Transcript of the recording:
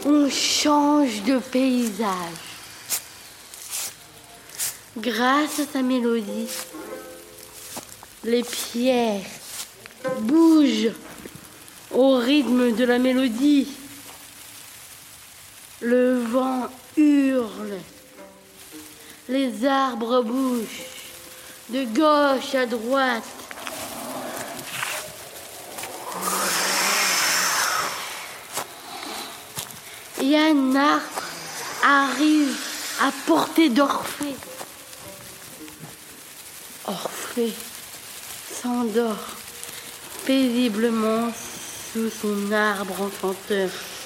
On change de paysage. Grâce à sa mélodie, les pierres bougent au rythme de la mélodie. Le vent hurle. Les arbres bougent de gauche à droite. Et un arbre arrive à portée d'Orphée. Orphée s'endort paisiblement sous son arbre enchanteur.